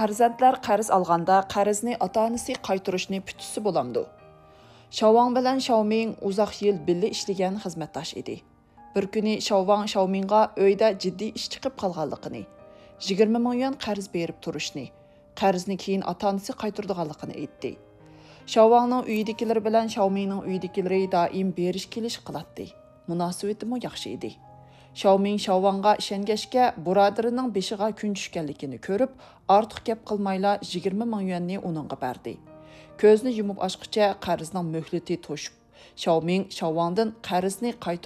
Farzandlar qarz olganda qarzni ota-onasi qaytarishni putisi bo'lamdi. Xiaowang bilan Xiaoming uzoq yil birga ishlagan xizmatdosh edi. Bir kuni Xiaomingga uyda jiddiy ish chiqib qolganligini, 20 ming yuan qarz berib turishni, qarzni keyin ota-onasi qaytaradiganligini aytdi. Xiaowangning uyidagilar bilan Xiaomingning uyidagilari doim berish kelish qiladi. Munosabati mo yaxshi edi. Xiaowangga ishongachga birodarining beshiga kun tushganligini ko'rib, ortiq gap qilmayla 20 ming yuanni uningga berdi. Ko'zni yumib ochqicha qarzning muhlati to'shib, Xiaowangdan qarzni